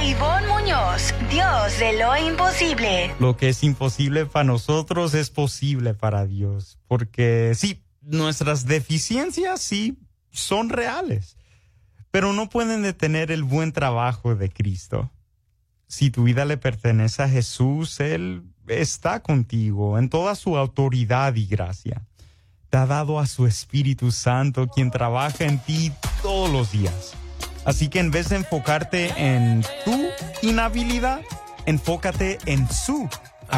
Ivonne Muñoz, Dios de lo imposible. Lo que es imposible para nosotros es posible para Dios. Porque sí, nuestras deficiencias sí son reales, pero no pueden detener el buen trabajo de Cristo. Si tu vida le pertenece a Jesús, Él está contigo en toda su autoridad y gracia. Te ha dado a su Espíritu Santo, quien trabaja en ti todos los días. Así que en vez de enfocarte en tu inhabilidad, enfócate en su